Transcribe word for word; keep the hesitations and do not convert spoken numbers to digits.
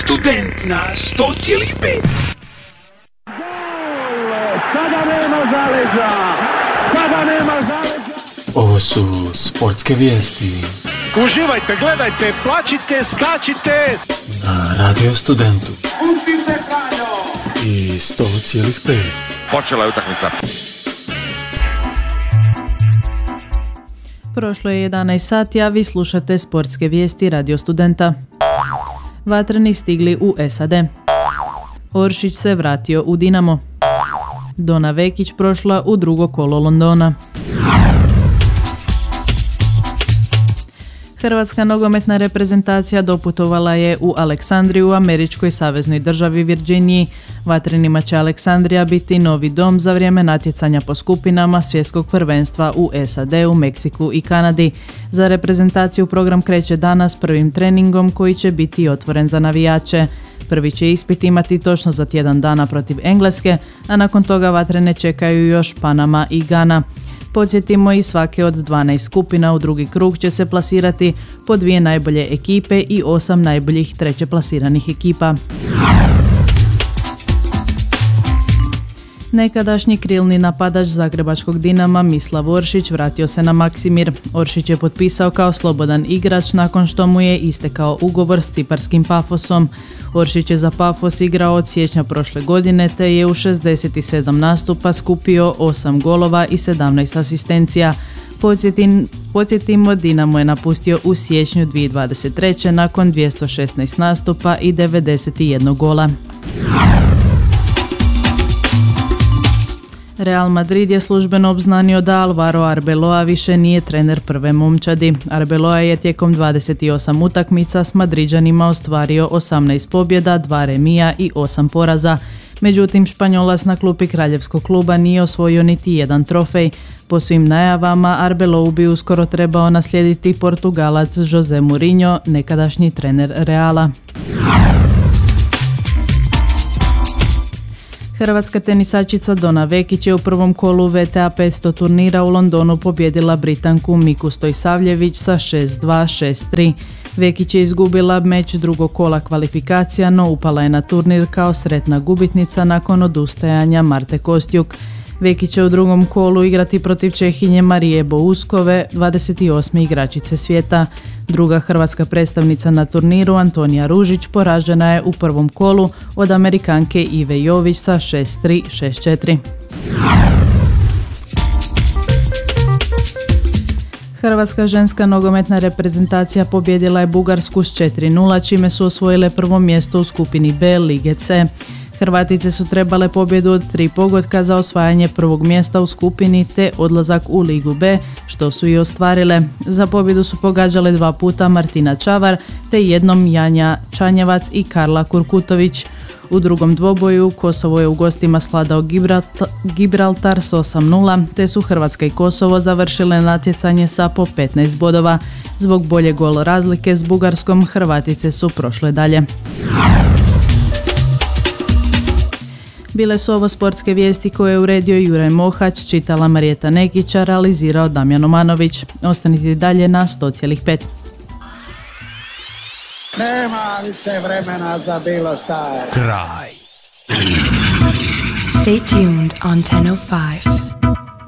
Student na sto cijelih pet. Sada nema zaleđa! Sada nema zaleđa! Ovo su sportske vijesti. Uživajte, gledajte, plačite, skačite! Na Radio Studentu. Pustite Franjo! I sto cijelih pet. Počela je utakmica. Prošlo je jedanaest sati, a vi slušate sportske vijesti Radio Studenta. Vatreni stigli u S A D. Oršić se vratio u Dinamo. Dona Vekić prošla u drugo kolo Londona. Hrvatska nogometna reprezentacija doputovala je u Aleksandriju u američkoj saveznoj državi Virginiji. Vatrenima će Aleksandrija biti novi dom za vrijeme natjecanja po skupinama svjetskog prvenstva u S A D, u Meksiku i Kanadi. Za reprezentaciju program kreće danas prvim treningom koji će biti otvoren za navijače. Prvi će ispit imati točno za tjedan dana protiv Engleske, a nakon toga vatrene čekaju još Panama i Gana. Podsjetimo, i svake od dvanaest skupina u drugi krug će se plasirati po dvije najbolje ekipe i osam najboljih treće plasiranih ekipa. Nekadašnji krilni napadač zagrebačkog Dinama Mislav Oršić vratio se na Maksimir. Oršić je potpisao kao slobodan igrač nakon što mu je istekao ugovor s ciparskim Pafosom. Oršić je za Pafos igrao od siječnja prošle godine te je u šezdeset sedam nastupa skupio osam golova i sedamnaest asistencija. Podsjetim, podsjetimo, Dinamo je napustio u siječnju dvije tisuće dvadeset treće nakon dvjesto šesnaest nastupa i devedeset jedan gola. Real Madrid je službeno obznanio da Alvaro Arbeloa više nije trener prve momčadi. Arbeloa je tijekom dvadeset osam utakmica s Madriđanima ostvario osamnaest pobjeda, dva remija i osam poraza. Međutim, Španjolac na klupi kraljevskog kluba nije osvojio niti jedan trofej. Po svim najavama, Arbeloa bi uskoro trebao naslijediti Portugalac Jose Mourinho, nekadašnji trener Reala. Hrvatska tenisačica Dona Vekić je u prvom kolu V T A petsto turnira u Londonu pobjedila Britanku Miku Stojsavljević sa šest dva šest tri. Vekić je izgubila meč drugog kola kvalifikacija, no upala je na turnir kao sretna gubitnica nakon odustajanja Marte Kostjuk. Vekić će u drugom kolu igrati protiv Čehinje Marije Bouskove, dvadeset osme igračice svijeta. Druga hrvatska predstavnica na turniru, Antonija Ružić, poražena je u prvom kolu od Amerikanke Ive Jović sa šest tri šest četiri. Hrvatska ženska nogometna reprezentacija pobjedila je Bugarsku s četiri nula, čime su osvojile prvo mjesto u skupini B Lige C. Hrvatice su trebale pobjedu od tri pogotka za osvajanje prvog mjesta u skupini te odlazak u Ligu B, što su i ostvarile. Za pobjedu su pogađale dva puta Martina Čavar te jednom Janja Čanjevac i Karla Kurkutović. U drugom dvoboju Kosovo je u gostima svladao Gibraltar s osam nula, te su Hrvatska i Kosovo završile natjecanje sa po petnaest bodova. Zbog bolje gol razlike s Bugarskom, Hrvatice su prošle dalje. Bile su ovo sportske vijesti koje je uredio Juraj Mohać, čitala Marijeta Nekića, realizirao Damjan Omanović. Ostanite dalje na sto cijelih pet. Nema više vremena za bilo šta. Kraj. Stay tuned on ten oh five.